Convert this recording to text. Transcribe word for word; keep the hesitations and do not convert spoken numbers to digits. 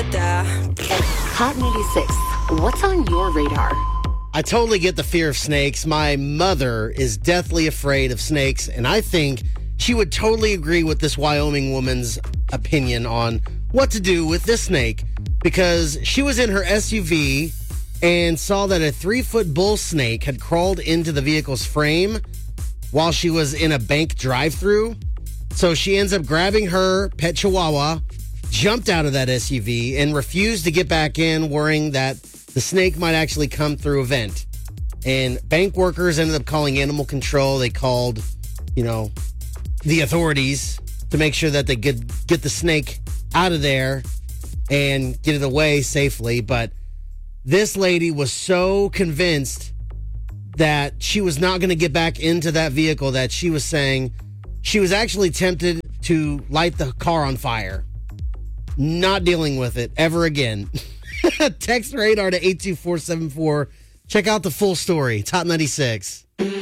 Hot ninety-six. What's on your radar? I totally get the fear of snakes. My mother is deathly afraid of snakes, and I think she would totally agree with this Wyoming woman's opinion on what to do with this snake, because she was in her S U V and saw that a three-foot bull snake had crawled into the vehicle's frame while she was in a bank drive-thru. So she ends up grabbing her pet chihuahua, jumped out of that S U V, and refused to get back in, worrying that the snake might actually come through a vent. And bank workers ended up calling animal control. They called, you know, the authorities to make sure that they could get the snake out of there and get it away safely. But this lady was so convinced that she was not going to get back into that vehicle that she was saying she was actually tempted to light the car on fire. Not dealing with it ever again. Text radar to eight two four seven four. Check out the full story. Top ninety-six.